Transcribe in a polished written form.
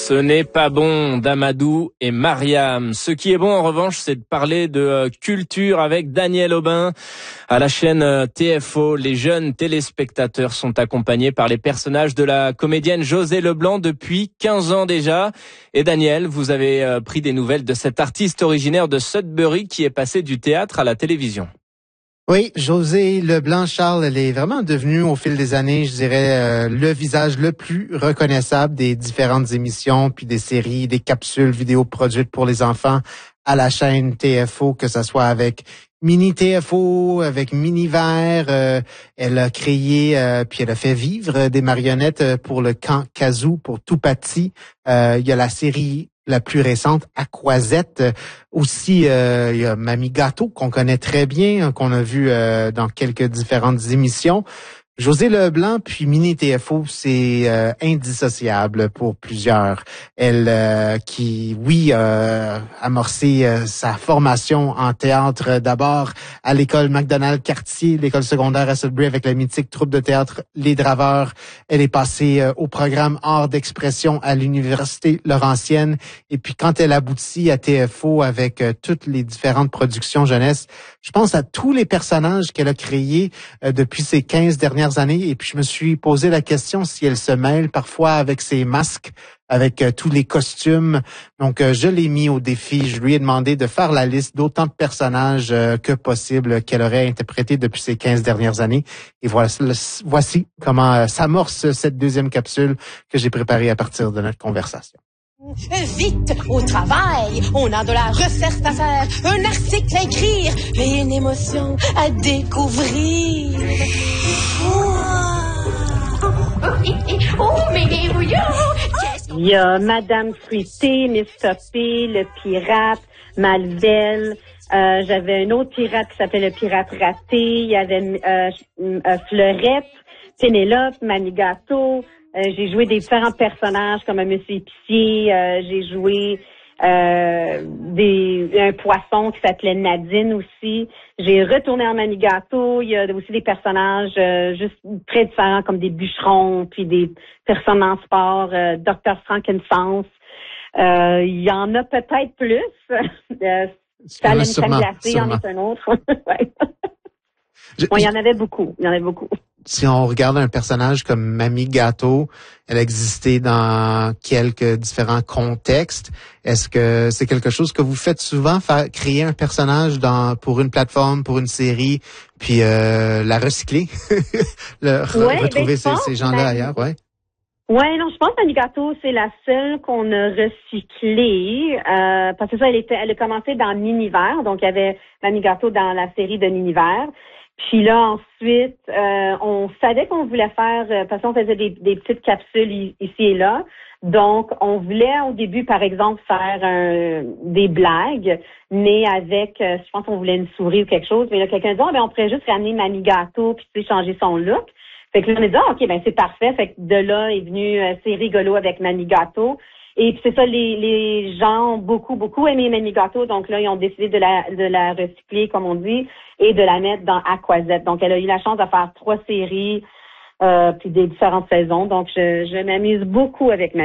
Ce n'est pas bon d'Amadou et Mariam. Ce qui est bon en revanche, c'est de parler de culture avec Daniel Aubin. À la chaîne TFO, les jeunes téléspectateurs sont accompagnés par les personnages de la comédienne Josée Leblanc depuis 15 ans déjà. Et Daniel, vous avez pris des nouvelles de cet artiste originaire de Sudbury qui est passé du théâtre à la télévision. Oui, Josée Leblanc, Charles, elle est vraiment devenue au fil des années, je dirais, le visage le plus reconnaissable des différentes émissions, puis des séries, des capsules vidéo produites pour les enfants à la chaîne TFO, que ce soit avec Mini TFO, avec Miniver. Elle a créé, puis elle a fait vivre des marionnettes pour le camp Kazoo, pour Tout Pati. Il y a la série la plus récente, Aquazette. Aussi, il y a Mamie Gâteau, qu'on connaît très bien, qu'on a vu dans quelques différentes émissions. Josée Leblanc puis Mini TFO, c'est indissociable pour plusieurs. Elle qui, oui, a amorcé sa formation en théâtre d'abord à l'école MacDonald-Cartier, l'école secondaire à Sudbury avec la mythique troupe de théâtre Les Draveurs. Elle est passée au programme Art d'expression à l'Université Laurentienne. Et puis quand elle aboutit à TFO avec toutes les différentes productions jeunesse, je pense à tous les personnages qu'elle a créés depuis ces 15 dernières années, et puis je me suis posé la question si elle se mêle parfois avec ses masques, avec tous les costumes. Donc, je l'ai mis au défi. Je lui ai demandé de faire la liste d'autant de personnages que possible qu'elle aurait interprété depuis ces 15 dernières années. Et voici comment s'amorce cette deuxième capsule que j'ai préparée à partir de notre conversation. Vite au travail, on a de la recette à faire, un article à écrire et une émotion à découvrir. Il y a Madame Fruité, Miss Sophie, le pirate, Malvel. J'avais un autre pirate qui s'appelait le pirate raté. Il y avait Fleurette, Pénélope, Mamie Gâteau. J'ai joué des différents personnages comme un monsieur épicier. J'ai joué un poisson qui s'appelait Nadine aussi. J'ai retourné en Mamie Gâteau. Il y a aussi des personnages juste très différents comme des bûcherons, puis des personnes en sport, Dr. Frankenfans. Il y en a peut-être plus. Salem glacé en est un autre. Ouais. Bon, il y en avait beaucoup. Si on regarde un personnage comme Mamie Gâteau, elle existait dans quelques différents contextes. Est-ce que c'est quelque chose que vous faites souvent, créer un personnage pour une plateforme, pour une série, puis la recycler, retrouver ces gens-là ailleurs, ouais? Ouais, non, je pense que Mamie Gâteau, c'est la seule qu'on a recyclée, parce que ça, elle a commencé dans Miniver, donc il y avait Mamie Gâteau dans la série de Miniver. Puis là, ensuite, on savait qu'on voulait faire, parce qu'on faisait des petites capsules ici et là. Donc, on voulait au début, par exemple, faire des blagues, mais avec, je pense qu'on voulait une souris ou quelque chose. Mais là, quelqu'un dit, on pourrait juste ramener Mamie Gâteau puis tu sais, changer son look. Fait que là, on a dit, OK, ben c'est parfait. Fait que de là est venu C'est rigolo avec Mamie Gâteau. Et puis c'est ça, les gens ont beaucoup aimé Mamie Gâteau, donc là, ils ont décidé de la recycler, comme on dit, et de la mettre dans Aquazette. Donc, elle a eu la chance de faire 3 séries, puis des différentes saisons. Donc, je m'amuse beaucoup avec Mamie.